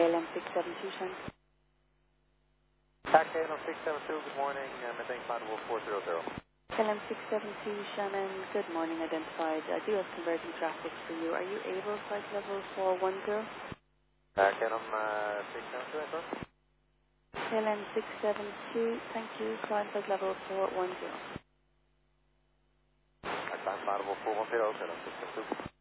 KLM 672, Shannon. KLM 672, good morning. Maintain flight level 400. KLM 672, Shannon, good morning, identified. I do have converting traffic for you. Are you able, flight level 410? KLM 672, Edward. KLM 672, thank you, flight level 410. Maintain flight level 410, KLM 672.